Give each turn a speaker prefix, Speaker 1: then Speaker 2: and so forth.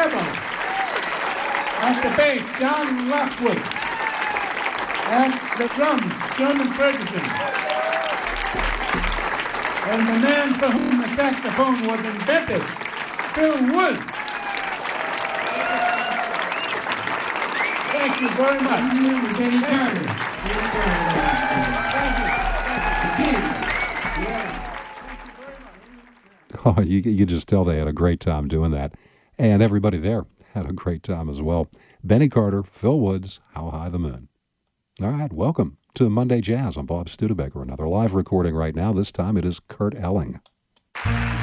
Speaker 1: treble. At the bass, John Lockwood. At the drums, Sherman Ferguson. And the man for whom the saxophone was invented, Phil Wood. Thank you very much.
Speaker 2: Benny Carter.
Speaker 3: Oh, you could just tell they had a great time doing that. And everybody there had a great time as well. Benny Carter, Phil Woods, How High the Moon. All right, welcome to Monday Jazz. I'm Bob Studebaker. Another live recording right now. This time it is Kurt Elling.